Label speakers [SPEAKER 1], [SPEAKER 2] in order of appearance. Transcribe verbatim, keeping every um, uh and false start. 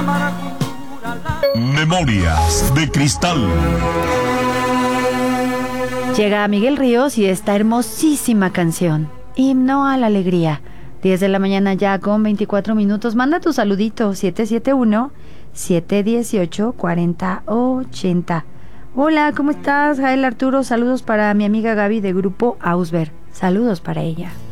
[SPEAKER 1] Memorias de Cristal.
[SPEAKER 2] Llega Miguel Ríos y esta hermosísima canción, Himno a la Alegría. diez de la mañana ya con veinticuatro minutos. Manda tu saludito, siete siete uno, siete uno ocho, cuatro cero ocho cero. Hola, ¿cómo estás? Jael Arturo, saludos para mi amiga Gaby de Grupo Ausber. Saludos para ella.